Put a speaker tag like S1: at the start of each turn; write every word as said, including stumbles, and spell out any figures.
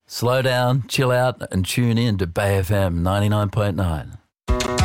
S1: Slow down, chill out, and tune in to Bay F M ninety-nine point nine.